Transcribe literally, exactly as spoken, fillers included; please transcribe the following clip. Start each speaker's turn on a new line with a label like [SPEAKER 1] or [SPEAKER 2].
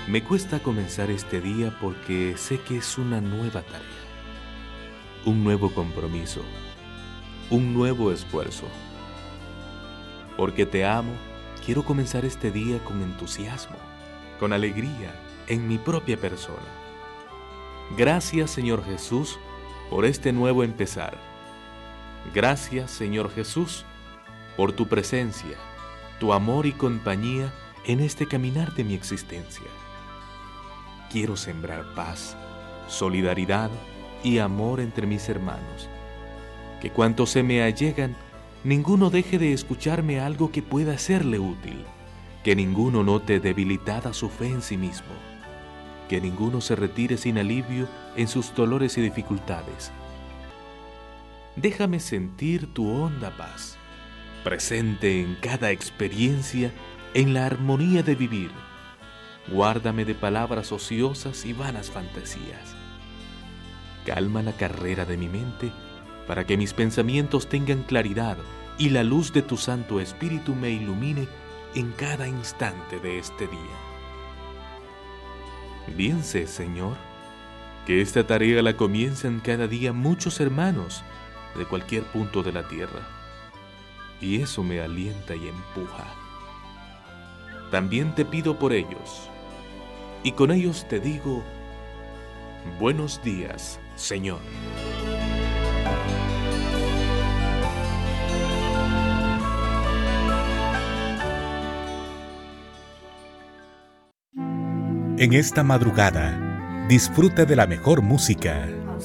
[SPEAKER 1] Me cuesta comenzar este día porque sé que es una nueva tarea, un nuevo compromiso, un nuevo esfuerzo. Porque te amo, quiero comenzar este día con entusiasmo, con alegría en mi propia persona. Gracias, Señor Jesús, por este nuevo empezar. Gracias, Señor Jesús, por tu presencia, tu amor y compañía en este caminar de mi existencia. Quiero sembrar paz, solidaridad y amor entre mis hermanos. Que cuantos se me allegan, ninguno deje de escucharme algo que pueda serle útil. Que ninguno note debilitada su fe en sí mismo. Que ninguno se retire sin alivio en sus dolores y dificultades. Déjame sentir tu honda paz, presente en cada experiencia, en la armonía de vivir. Guárdame de palabras ociosas y vanas fantasías. Calma la carrera de mi mente para que mis pensamientos tengan claridad y la luz de tu Santo Espíritu me ilumine en cada instante de este día. Bien sé, Señor, que esta tarea la comienzan cada día muchos hermanos de cualquier punto de la tierra, y eso me alienta y empuja. También te pido por ellos, y con ellos te digo, buenos días, Señor.
[SPEAKER 2] En esta madrugada, disfruta de la mejor música